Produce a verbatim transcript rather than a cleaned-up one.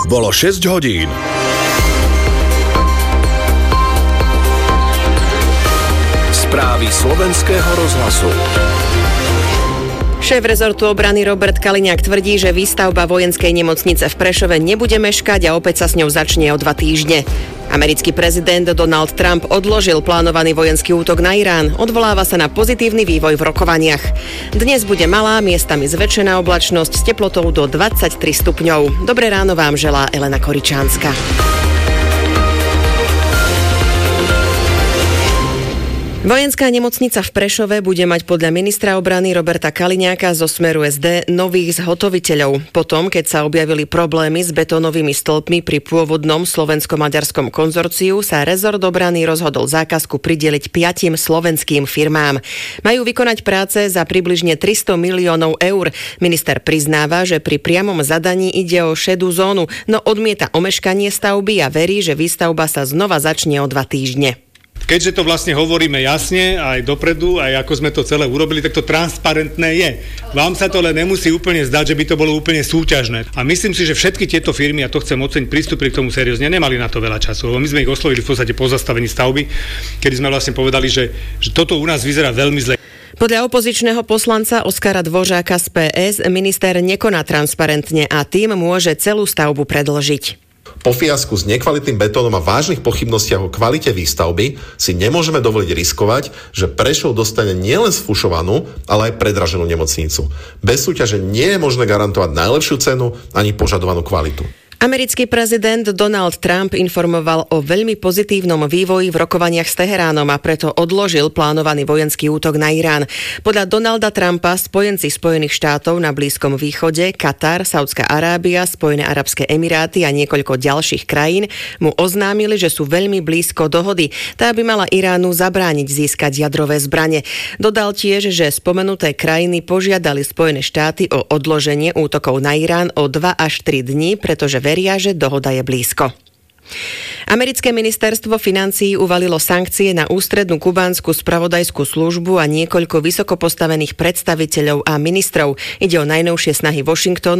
Bolo šesť hodín. Správy slovenského rozhlasu. Šéf rezortu obrany Robert Kaliňák tvrdí, že výstavba vojenskej nemocnice v Prešove nebude meškať a opäť sa s ňou začne o dva týždne. Americký prezident Donald Trump odložil plánovaný vojenský útok na Irán. Odvoláva sa na pozitívny vývoj v rokovaniach. Dnes bude malá, miestami zväčšená oblačnosť s teplotou do dvadsaťtri stupňov. Dobré ráno vám želá Elena Koričánska. Vojenská nemocnica v Prešove bude mať podľa ministra obrany Roberta Kaliňáka zo Smeru es dé nových zhotoviteľov. Potom, keď sa objavili problémy s betónovými stĺpmi pri pôvodnom slovensko-maďarskom konzorciu, sa rezort obrany rozhodol zákazku prideliť piatim slovenským firmám. Majú vykonať práce za približne tristo miliónov eur. Minister priznáva, že pri priamom zadaní ide o šedú zónu, no odmieta omeškanie stavby a verí, že výstavba sa znova začne o dva týždne. Keďže to vlastne hovoríme jasne aj dopredu, aj ako sme to celé urobili, tak to transparentné je. Vám sa to len nemusí úplne zdať, že by to bolo úplne súťažné. A myslím si, že všetky tieto firmy, a to chcem oceniť, pristúpili k tomu seriózne, nemali na to veľa času. Lebo my sme ich oslovili v podstate po zastavení stavby, kedy sme vlastne povedali, že, že toto u nás vyzerá veľmi zle. Podľa opozičného poslanca Oskara Dvořáka z pé es minister nekoná transparentne a tým môže celú stavbu predĺžiť. Po fiasku s nekvalitným betónom a vážnych pochybnostiach o kvalite výstavby si nemôžeme dovoliť riskovať, že Prešov dostane nielen sfušovanú, ale aj predraženú nemocnicu. Bez súťaže nie je možné garantovať najlepšiu cenu ani požadovanú kvalitu. Americký prezident Donald Trump informoval o veľmi pozitívnom vývoji v rokovaniach s Teheránom a preto odložil plánovaný vojenský útok na Irán. Podľa Donalda Trumpa spojenci Spojených štátov na Blízkom východe, Katar, Saudská Arábia, Spojené arabské emiráty a niekoľko ďalších krajín mu oznámili, že sú veľmi blízko dohody. Tá by mala Iránu zabrániť získať jadrové zbrane. Dodal tiež, že spomenuté krajiny požiadali Spojené štáty o odloženie útokov na Irán o dva až tri dni, pretože veria, že dohoda je blízko. Americké ministerstvo financií uvalilo sankcie na ústrednú kubánsku spravodajskú službu a niekoľko vysoko postavených predstaviteľov a ministrov. Ide o najnovšie snahy Washingtonu